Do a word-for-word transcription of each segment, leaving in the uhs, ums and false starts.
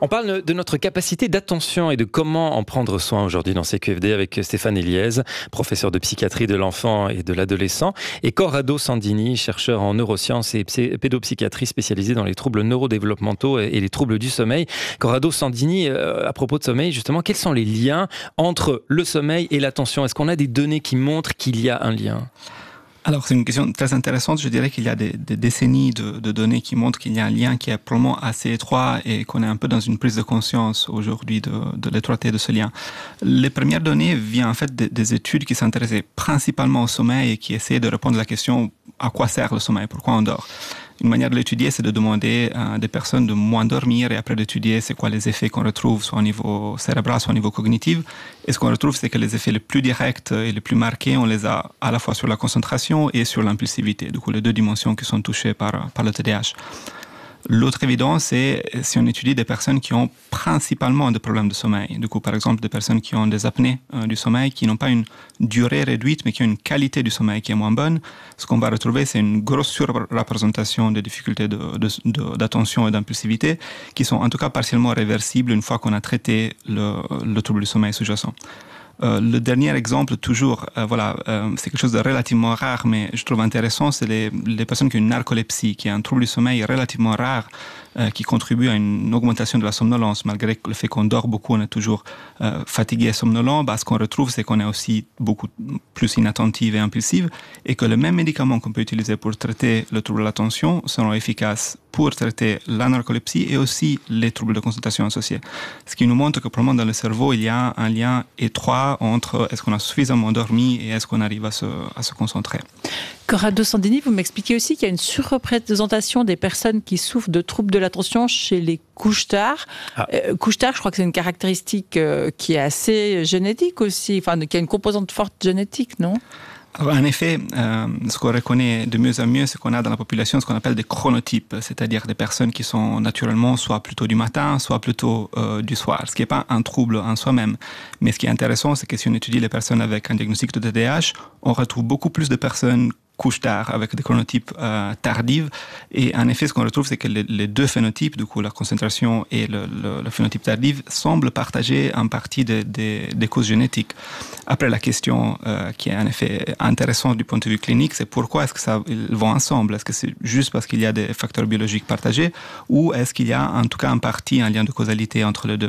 On parle de notre capacité d'attention et de comment en prendre soin aujourd'hui dans C Q F D avec Stéphane Eliez, professeur de psychiatrie de l'enfant et de l'adolescent, et Corrado Sandini, chercheur en neurosciences et pédopsychiatrie spécialisé dans les troubles neurodéveloppementaux et les troubles du sommeil. Corrado Sandini, à propos de sommeil, justement, quels sont les liens entre le sommeil et l'attention? Est-ce qu'on a des données qui montrent qu'il y a un lien? Alors, c'est une question très intéressante. Je dirais qu'il y a des, des décennies de, de données qui montrent qu'il y a un lien qui est probablement assez étroit et qu'on est un peu dans une prise de conscience aujourd'hui de, de l'étroitesse de ce lien. Les premières données viennent en fait des, des études qui s'intéressaient principalement au sommeil et qui essayaient de répondre à la question à quoi sert le sommeil, pourquoi on dort. Une manière de l'étudier, c'est de demander à des personnes de moins dormir et après d'étudier c'est quoi les effets qu'on retrouve soit au niveau cérébral, soit au niveau cognitif. Et ce qu'on retrouve, c'est que les effets les plus directs et les plus marqués, on les a à la fois sur la concentration et sur l'impulsivité. Du coup, les deux dimensions qui sont touchées par, par le T D A H. L'autre évidence, c'est si on étudie des personnes qui ont principalement des problèmes de sommeil. Du coup, par exemple, des personnes qui ont des apnées euh, du sommeil, qui n'ont pas une durée réduite, mais qui ont une qualité du sommeil qui est moins bonne, ce qu'on va retrouver, c'est une grosse surreprésentation des difficultés de, de, de, d'attention et d'impulsivité, qui sont en tout cas partiellement réversibles une fois qu'on a traité le, le trouble du sommeil sous-jacent. Euh, le dernier exemple, toujours, euh, voilà, euh, c'est quelque chose de relativement rare, mais je trouve intéressant, c'est les, les personnes qui ont une narcolepsie, qui est un trouble du sommeil relativement rare, euh, qui contribue à une augmentation de la somnolence. Malgré le fait qu'on dort beaucoup, on est toujours euh, fatigué et somnolent, bah, ce qu'on retrouve, c'est qu'on est aussi beaucoup plus inattentive et impulsive, et que les mêmes médicaments qu'on peut utiliser pour traiter le trouble de l'attention seront efficaces pour traiter la narcolepsie et aussi les troubles de concentration associés. Ce qui nous montre que probablement dans le cerveau, il y a un lien étroit entre est-ce qu'on a suffisamment dormi et est-ce qu'on arrive à se, à se concentrer. Corrado Sandini, vous m'expliquez aussi qu'il y a une surreprésentation des personnes qui souffrent de troubles de l'attention chez les couche-tard. Ah. Euh, couche-tard, je crois que c'est une caractéristique euh, qui est assez génétique aussi, enfin qui a une composante forte génétique, non ? Alors, en effet, euh, ce qu'on reconnaît de mieux en mieux, c'est qu'on a dans la population ce qu'on appelle des chronotypes, c'est-à-dire des personnes qui sont naturellement soit plutôt du matin, soit plutôt euh, du soir, ce qui n'est pas un trouble en soi-même. Mais ce qui est intéressant, c'est que si on étudie les personnes avec un diagnostic de T D A H, on retrouve beaucoup plus de personnes couche-tard, avec des chronotypes euh, tardives. Et en effet, ce qu'on retrouve, c'est que les, les deux phénotypes, du coup, la concentration et le, le, le phénotype tardif, semblent partager en partie des, des, des causes génétiques. Après, la question euh, qui est en effet intéressante du point de vue clinique, c'est pourquoi est-ce que ça ils vont ensemble? Est-ce que c'est juste parce qu'il y a des facteurs biologiques partagés ou est-ce qu'il y a en tout cas en partie un lien de causalité entre les deux?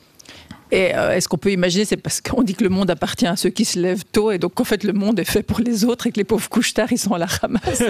Et euh, est-ce qu'on peut imaginer, c'est parce qu'on dit que le monde appartient à ceux qui se lèvent tôt et donc en fait le monde est fait pour les autres et que les pauvres couche-tard, ils sont à la ramasse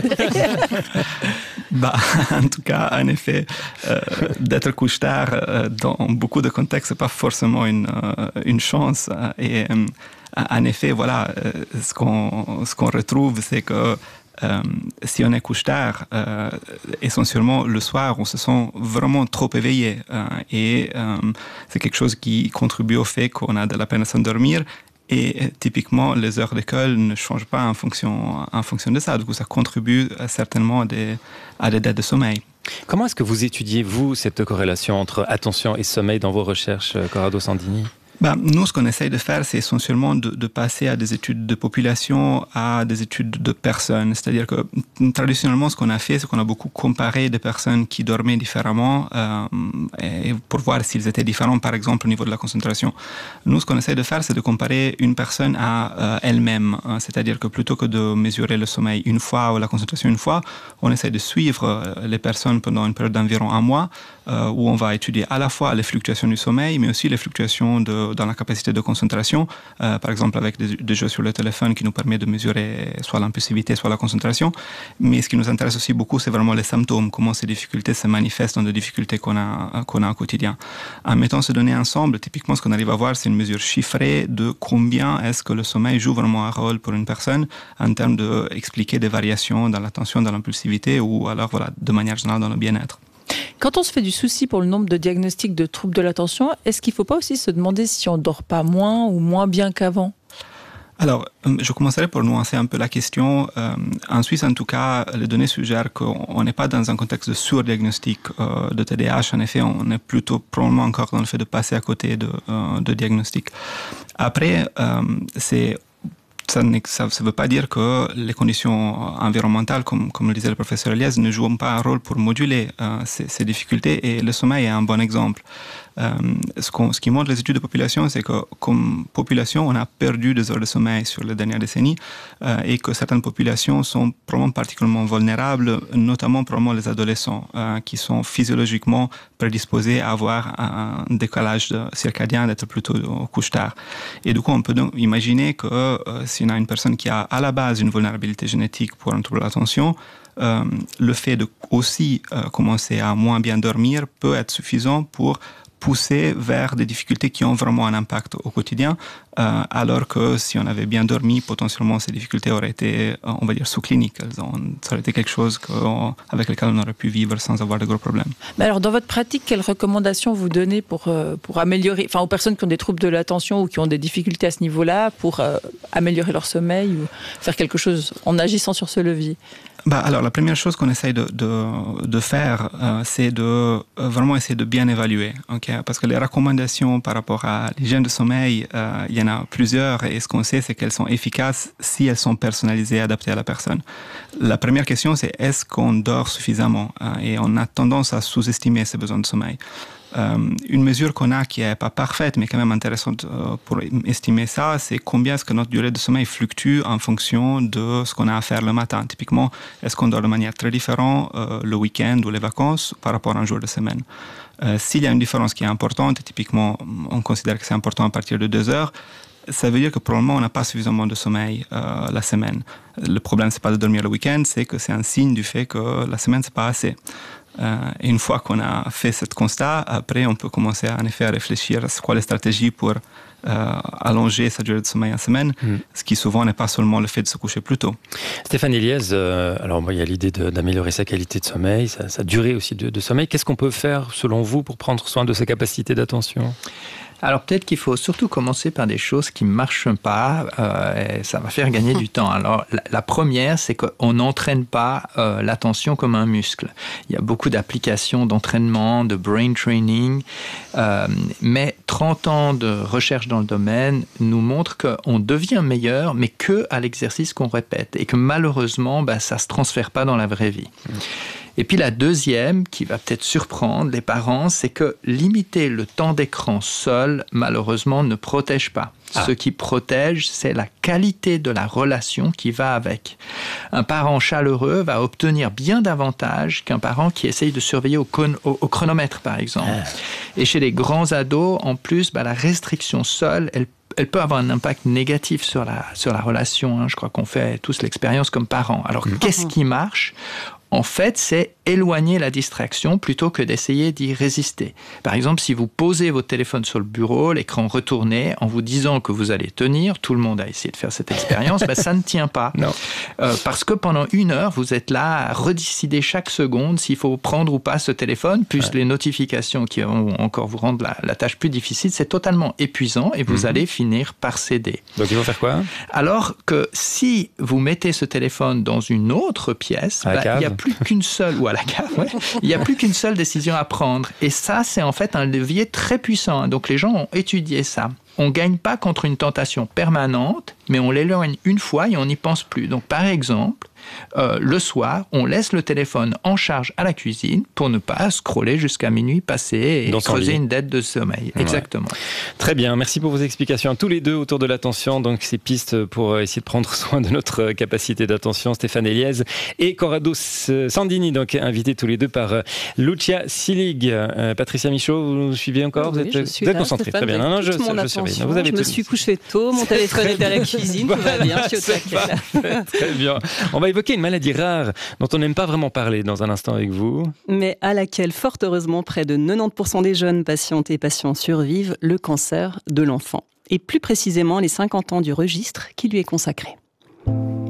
bah, en tout cas, en effet, euh, d'être couche-tard euh, dans beaucoup de contextes, c'est pas forcément une, euh, une chance. Et euh, en effet, voilà, euh, ce qu'on, ce qu'on retrouve, c'est que Euh, si on est couche-tard, euh, essentiellement le soir, on se sent vraiment trop éveillé euh, et euh, c'est quelque chose qui contribue au fait qu'on a de la peine à s'endormir. Et typiquement, les heures d'école ne changent pas en fonction, en fonction de ça. Du coup, ça contribue certainement à des, à des dettes de sommeil. Comment est-ce que vous étudiez, vous, cette corrélation entre attention et sommeil dans vos recherches, Corrado Sandini ? Ben, nous, ce qu'on essaye de faire, c'est essentiellement de, de passer à des études de population, à des études de personnes. C'est-à-dire que traditionnellement, ce qu'on a fait, c'est qu'on a beaucoup comparé des personnes qui dormaient différemment euh, et pour voir s'ils étaient différents, par exemple, au niveau de la concentration. Nous, ce qu'on essaye de faire, c'est de comparer une personne à euh, elle-même. C'est-à-dire que plutôt que de mesurer le sommeil une fois ou la concentration une fois, on essaye de suivre les personnes pendant une période d'environ un mois euh, où on va étudier à la fois les fluctuations du sommeil, mais aussi les fluctuations de dans la capacité de concentration, euh, par exemple avec des, des jeux sur le téléphone qui nous permettent de mesurer soit l'impulsivité, soit la concentration. Mais ce qui nous intéresse aussi beaucoup, c'est vraiment les symptômes, comment ces difficultés se manifestent dans des difficultés qu'on a, qu'on a au quotidien. En mettant ces données ensemble, typiquement, ce qu'on arrive à voir, c'est une mesure chiffrée de combien est-ce que le sommeil joue vraiment un rôle pour une personne en termes d'expliquer des variations dans l'attention, dans l'impulsivité ou alors, voilà, de manière générale, dans le bien-être. Quand on se fait du souci pour le nombre de diagnostics de troubles de l'attention, est-ce qu'il ne faut pas aussi se demander si on ne dort pas moins ou moins bien qu'avant ? Alors, je commencerai pour nuancer un peu la question. Euh, en Suisse, en tout cas, les données suggèrent qu'on n'est pas dans un contexte de surdiagnostic euh, de T D A H. En effet, on est plutôt probablement encore dans le fait de passer à côté de, euh, de diagnostic. Après, euh, c'est ça ne veut pas dire que les conditions environnementales, comme, comme le disait le professeur Eliez, ne jouent pas un rôle pour moduler euh, ces, ces difficultés, et le sommeil est un bon exemple. Euh, ce, qu'on, ce qui montre les études de population, c'est que comme population, on a perdu des heures de sommeil sur les dernières décennies euh, et que certaines populations sont probablement particulièrement vulnérables, notamment probablement les adolescents euh, qui sont physiologiquement prédisposés à avoir un décalage de circadien, d'être plutôt au couche tard. Et du coup, on peut donc imaginer que euh, si on a une personne qui a à la base une vulnérabilité génétique pour un trouble de l'attention, euh, le fait de aussi euh, commencer à moins bien dormir peut être suffisant pour pousser vers des difficultés qui ont vraiment un impact au quotidien, euh, alors que si on avait bien dormi, potentiellement ces difficultés auraient été, on va dire, sous-cliniques. Elles ont, ça aurait été quelque chose avec lequel on aurait pu vivre sans avoir de gros problèmes. Mais alors, dans votre pratique, quelles recommandations vous donnez pour, euh, pour améliorer, enfin aux personnes qui ont des troubles de l'attention ou qui ont des difficultés à ce niveau-là, pour euh, améliorer leur sommeil ou faire quelque chose en agissant sur ce levier? Bah, alors, la première chose qu'on essaye de, de, de faire, euh, c'est de euh, vraiment essayer de bien évaluer. Okay? Parce que les recommandations par rapport à l'hygiène de sommeil, euh, il y en a plusieurs et ce qu'on sait, c'est qu'elles sont efficaces si elles sont personnalisées et adaptées à la personne. La première question, c'est est-ce qu'on dort suffisamment? hein? Et on a tendance à sous-estimer ses besoins de sommeil. Euh, une mesure qu'on a qui n'est pas parfaite, mais quand même intéressante euh, pour estimer ça, c'est combien est-ce que notre durée de sommeil fluctue en fonction de ce qu'on a à faire le matin. Typiquement, est-ce qu'on dort de manière très différente euh, le week-end ou les vacances par rapport à un jour de semaine? Euh, s'il y a une différence qui est importante, typiquement, on considère que c'est important à partir de deux heures, ça veut dire que probablement on n'a pas suffisamment de sommeil euh, la semaine. Le problème, c'est pas de dormir le week-end, c'est que c'est un signe du fait que la semaine, c'est pas assez. Euh, et une fois qu'on a fait ce constat, après on peut commencer à, en effet à réfléchir à ce quoi les stratégies pour euh, allonger sa durée de sommeil en semaine, mmh. ce qui souvent n'est pas seulement le fait de se coucher plus tôt. Stéphane Eliez, euh, alors moi, il y a l'idée de, d'améliorer sa qualité de sommeil, sa, sa durée aussi de, de sommeil. Qu'est-ce qu'on peut faire selon vous pour prendre soin de ses capacités d'attention ? Alors peut-être qu'il faut surtout commencer par des choses qui ne marchent pas, euh, et ça va faire gagner du temps. Alors la, la première, c'est qu'on n'entraîne pas euh, l'attention comme un muscle. Il y a beaucoup d'applications d'entraînement, de brain training, euh, mais trente ans de recherche dans le domaine nous montrent qu'on devient meilleur, mais qu'à l'exercice qu'on répète, et que malheureusement, bah, ça ne se transfère pas dans la vraie vie. Mmh. Et puis la deuxième, qui va peut-être surprendre les parents, c'est que limiter le temps d'écran seul, malheureusement, ne protège pas. Ah. Ce qui protège, c'est la qualité de la relation qui va avec. Un parent chaleureux va obtenir bien davantage qu'un parent qui essaye de surveiller au, con- au, au chronomètre, par exemple. Ah. Et chez les grands ados, en plus, bah, la restriction seule, elle elle peut avoir un impact négatif sur la, sur la relation. Hein. Je crois qu'on fait tous l'expérience comme parents. Alors, mmh. qu'est-ce qui marche ? En fait, c'est éloigner la distraction plutôt que d'essayer d'y résister. Par exemple, si vous posez votre téléphone sur le bureau, l'écran retourné, en vous disant que vous allez tenir, tout le monde a essayé de faire cette expérience, ben ça ne tient pas. Non. Euh, parce que pendant une heure, vous êtes là à redécider chaque seconde s'il faut prendre ou pas ce téléphone, plus ouais. les notifications qui vont encore vous rendre la, la tâche plus difficile. C'est totalement épuisant et vous mm-hmm. allez finir par céder. Donc il faut faire quoi ? Alors que si vous mettez ce téléphone dans une autre pièce, ben, il n'y a plus qu'une seule, ou à la cave, ouais, il n'y a plus qu'une seule décision à prendre. Et ça, c'est en fait un levier très puissant. Donc les gens ont étudié ça. On ne gagne pas contre une tentation permanente, mais on l'éloigne une fois et on n'y pense plus. Donc par exemple, euh, le soir, on laisse le téléphone en charge à la cuisine pour ne pas scroller jusqu'à minuit passé et dans creuser une dette de sommeil. Ouais. Exactement. Très bien, merci pour vos explications. Tous les deux autour de l'attention, donc ces pistes pour essayer de prendre soin de notre capacité d'attention. Stéphane Eliez et Corrado Sandini, donc invités tous les deux par Lucia Silig. Euh, Patricia Michaud, vous nous suivez encore? Oui, Vous êtes, suis vous êtes là, concentrée. Stéphane, très bien. Non, non, je, je, je surveille. Non, vous avez je me suis couchée tôt, mon téléphone était à la cuisine, tout va bien, je suis au taquet. Très bien. On va évoquer une maladie rare dont on n'aime pas vraiment parler dans un instant avec vous. Mais à laquelle, fort heureusement, près de quatre-vingt-dix pour cent des jeunes patientes et patients survivent, le cancer de l'enfant. Et plus précisément, les cinquante ans du registre qui lui est consacré.